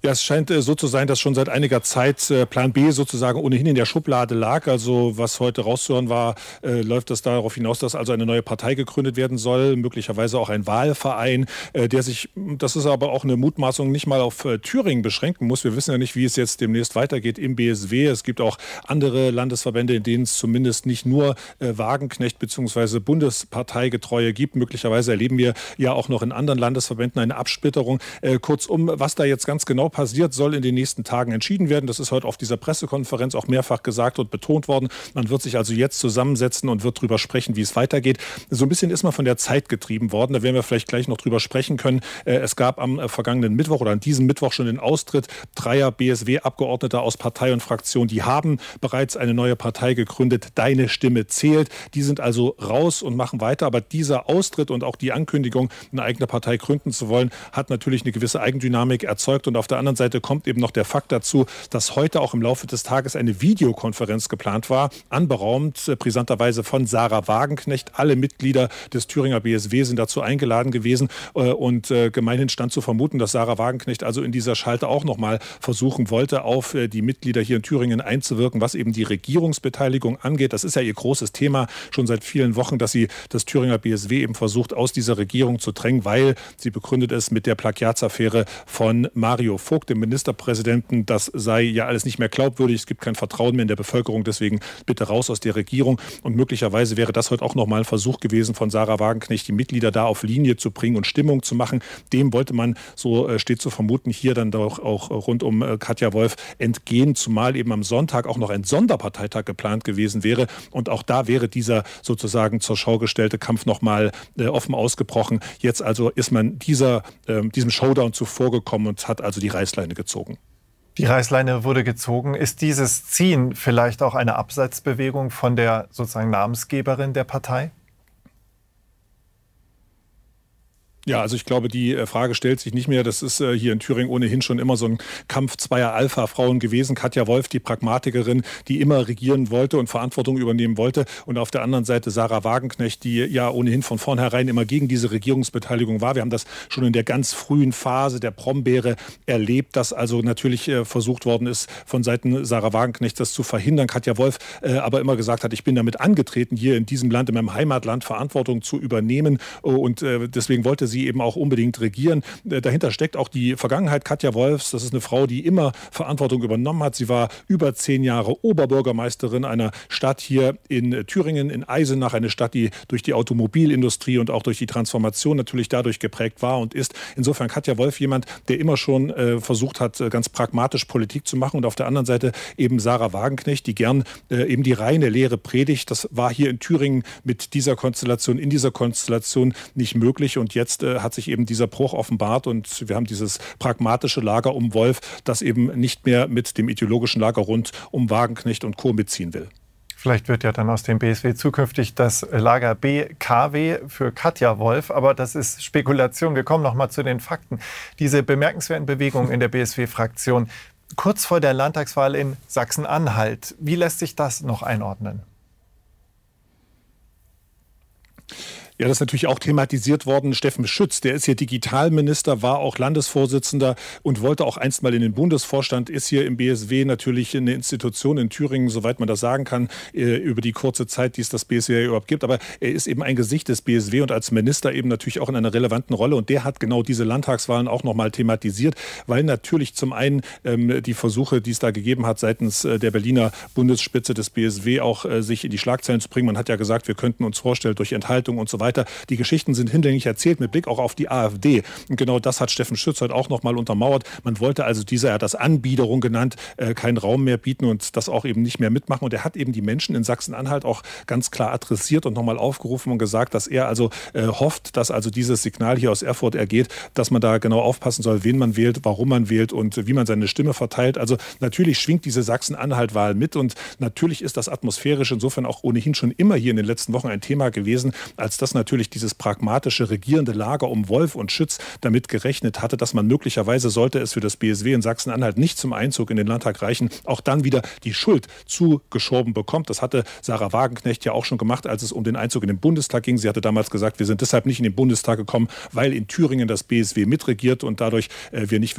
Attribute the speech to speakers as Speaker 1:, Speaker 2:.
Speaker 1: Ja, es scheint so zu sein, dass schon seit einiger Zeit Plan B sozusagen ohnehin in der Schublade lag. Also was heute rauszuhören war, läuft es darauf hinaus, dass also eine neue Partei gegründet werden soll, möglicherweise auch ein Wahlverein, der sich, das ist aber auch eine Mutmaßung, nicht mal auf Thüringen beschränken muss. Wir wissen ja nicht, wie es jetzt demnächst weitergeht im BSW. Es gibt auch andere Landesverbände, in denen es zumindest nicht nur Wagenknecht bzw. Bundesparteigetreue gibt. Möglicherweise erleben wir ja auch noch in anderen Landesverbänden eine Absplitterung. Kurzum, was da jetzt ganz genau passiert, soll in den nächsten Tagen entschieden werden. Das ist heute auf dieser Pressekonferenz auch mehrfach gesagt und betont worden. Man wird sich also jetzt zusammensetzen und wird darüber sprechen, wie es weitergeht. So ein bisschen ist man von der Zeit getrieben worden. Da werden wir vielleicht gleich noch drüber sprechen können. Es gab am vergangenen Mittwoch oder an diesem Mittwoch schon den Austritt dreier BSW-Abgeordneter aus Partei und Fraktion. Die haben bereits eine neue Partei gegründet. Deine Stimme zählt. Die sind also raus und machen weiter. Aber dieser Austritt und auch die Ankündigung, eine eigene Partei gründen zu wollen, hat natürlich eine gewisse Eigendynamik erzeugt. Und auf der anderen Seite kommt eben noch der Fakt dazu, dass heute auch im Laufe des Tages eine Videokonferenz geplant war, anberaumt brisanterweise von Sarah Wagenknecht. Alle Mitglieder des Thüringer BSW sind dazu eingeladen gewesen und gemeinhin stand zu vermuten, dass Sarah Wagenknecht also in dieser Schalte auch noch mal versuchen wollte, auf die Mitglieder hier in Thüringen einzuwirken, was eben die Regierungsbeteiligung angeht. Das ist ja ihr großes Thema schon seit vielen Wochen, dass sie das Thüringer BSW eben versucht, aus dieser Regierung zu drängen, weil sie begründet es mit der Plagiatsaffäre von Mario Vogt, dem Ministerpräsidenten. Das sei ja alles nicht mehr glaubwürdig. Es gibt kein Vertrauen mehr in der Bevölkerung. Deswegen bitte raus aus der Regierung. Und möglicherweise wäre das heute auch noch mal ein Versuch gewesen von Sarah Wagenknecht, die Mitglieder da auf Linie zu bringen und Stimmung zu machen. Dem wollte man, so steht zu vermuten, hier dann doch auch rund um Katja Wolf entgehen, zumal eben am Sonntag auch noch ein Sonderparteitag geplant gewesen wäre. Und auch da wäre dieser sozusagen zur Schau gestellte Kampf noch mal offen ausgebrochen. Jetzt also ist man diesem Showdown zuvorgekommen und hat also die Reißleine gezogen.
Speaker 2: Die Reißleine wurde gezogen. Ist dieses Ziehen vielleicht auch eine Abseitsbewegung von der sozusagen Namensgeberin der Partei?
Speaker 1: Ja, also ich glaube, die Frage stellt sich nicht mehr. Das ist hier in Thüringen ohnehin schon immer so ein Kampf zweier Alpha-Frauen gewesen. Katja Wolf, die Pragmatikerin, die immer regieren wollte und Verantwortung übernehmen wollte. Und auf der anderen Seite Sarah Wagenknecht, die ja ohnehin von vornherein immer gegen diese Regierungsbeteiligung war. Wir haben das schon in der ganz frühen Phase der Brombeere erlebt, dass also natürlich versucht worden ist, von Seiten Sarah Wagenknecht das zu verhindern. Katja Wolf aber immer gesagt hat, ich bin damit angetreten, hier in diesem Land, in meinem Heimatland Verantwortung zu übernehmen. Und deswegen wollte sie eben auch unbedingt regieren. Dahinter steckt auch die Vergangenheit Katja Wolfs. Das ist eine Frau, die immer Verantwortung übernommen hat. Sie war über 10 Jahre Oberbürgermeisterin einer Stadt hier in Thüringen, in Eisenach, eine Stadt, die durch die Automobilindustrie und auch durch die Transformation natürlich dadurch geprägt war und ist. Insofern Katja Wolf jemand, der immer schon versucht hat, ganz pragmatisch Politik zu machen. Und auf der anderen Seite eben Sarah Wagenknecht, die gern eben die reine Lehre predigt. Das war hier in Thüringen mit dieser Konstellation, in dieser Konstellation nicht möglich. Und jetzt hat sich eben dieser Bruch offenbart und wir haben dieses pragmatische Lager um Wolf, das eben nicht mehr mit dem ideologischen Lager rund um Wagenknecht und Co. mitziehen will.
Speaker 2: Vielleicht wird ja dann aus dem BSW zukünftig das Lager BKW für Katja Wolf, aber das ist Spekulation. Wir kommen noch mal zu den Fakten. Diese bemerkenswerten Bewegungen in der BSW-Fraktion kurz vor der Landtagswahl in Sachsen-Anhalt. Wie lässt sich das noch einordnen?
Speaker 1: Ja, das ist natürlich auch thematisiert worden. Steffen Schütz, der ist hier Digitalminister, war auch Landesvorsitzender und wollte auch einst mal in den Bundesvorstand, ist hier im BSW natürlich eine Institution in Thüringen, soweit man das sagen kann, über die kurze Zeit, die es das BSW überhaupt gibt. Aber er ist eben ein Gesicht des BSW und als Minister eben natürlich auch in einer relevanten Rolle. Und der hat genau diese Landtagswahlen auch nochmal thematisiert, weil natürlich zum einen die Versuche, die es da gegeben hat, seitens der Berliner Bundesspitze des BSW auch sich in die Schlagzeilen zu bringen. Man hat ja gesagt, wir könnten uns vorstellen, durch Enthaltung und so weiter. Die Geschichten sind hinlänglich erzählt mit Blick auch auf die AfD. Und genau das hat Steffen Schütz heute auch noch mal untermauert. Man wollte also er hat das Anbiederung genannt, keinen Raum mehr bieten und das auch eben nicht mehr mitmachen. Und er hat eben die Menschen in Sachsen-Anhalt auch ganz klar adressiert und nochmal aufgerufen und gesagt, dass er also hofft, dass also dieses Signal hier aus Erfurt ergeht, dass man da genau aufpassen soll, wen man wählt, warum man wählt und wie man seine Stimme verteilt. Also natürlich schwingt diese Sachsen-Anhalt-Wahl mit und natürlich ist das atmosphärisch insofern auch ohnehin schon immer hier in den letzten Wochen ein Thema gewesen, als das natürlich dieses pragmatische regierende Lager um Wolf und Schütz damit gerechnet hatte, dass man möglicherweise, sollte es für das BSW in Sachsen-Anhalt nicht zum Einzug in den Landtag reichen, auch dann wieder die Schuld zugeschoben bekommt. Das hatte Sarah Wagenknecht ja auch schon gemacht, als es um den Einzug in den Bundestag ging. Sie hatte damals gesagt, wir sind deshalb nicht in den Bundestag gekommen, weil in Thüringen das BSW mitregiert und dadurch wir nicht